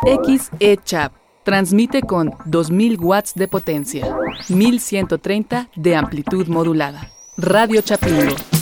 XE-Chap. Transmite con 2000 watts de potencia, 1130 de amplitud modulada. Radio Chapingo.